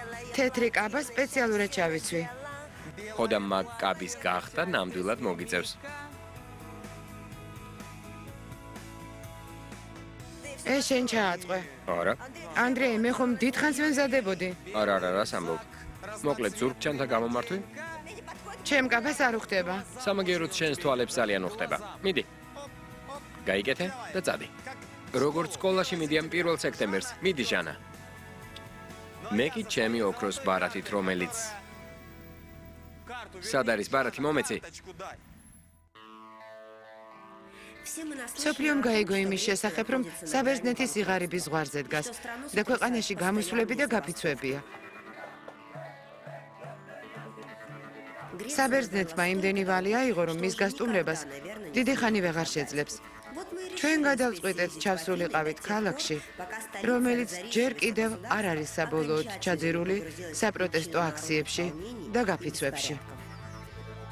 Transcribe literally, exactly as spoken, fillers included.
თეთრი კაბა სპეციალურად ჩავიცვი. ხო და მაგ კაბის გახდა ნამდვილად მოგიწევს. ეს შენ ჩააწყვე. არა. ანდრეი, მე ხომ დიდხანს ვემზადებოდი. არა, არა, რას ამბობ. მოკლედ ზურგჩანთა გამომართვი? ჩემ კაბას არ უხდება. სამაგიეროდ შენს თვალებს ძალიან უხდება. მიდი. გაიკეთე და წადი. როგორც სკოლაში მიდიან პირველ სექტემბერს. მიდი ჟანა. მე კი ჩემი ოქროს ბარათით, რომელიც სად არის ბარათი, მომეცი? სოფლიომ გაიგო იმის შესახებ, რომ საბერძნეთის სიღარიბის ზღვარზე დგას და ქვეყანაში გამოსვლები და გაფიცვებია. საბერძნეთმა იმდენი ვალი აიღო, რომ მის გასტუმრებას დიდი ხანი ვეღარ შეძლებს. ჩვენ გადავწყვიტეთ ჩავსულიყავით ქალაქში, რომელიც ჯერ კიდევ არ არის საბოლოოდ ჩაძირული საპროტესტო აქციებში და გაფიცვებში.